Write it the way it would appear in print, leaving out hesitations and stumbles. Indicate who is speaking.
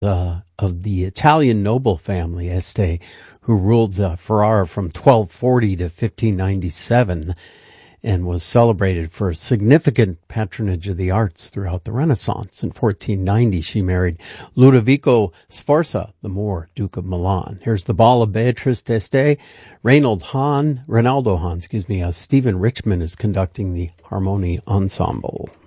Speaker 1: of the Italian noble family Este, who ruled Ferrara from 1240 to 1597 and was celebrated for significant patronage of the arts throughout the Renaissance. In 1490, she married Ludovico Sforza, the Moor, Duke of Milan. Here's the Ball of Beatrice d'Este. Ronaldo Hahn, Stephen Richmond is conducting the Harmonie Ensemble.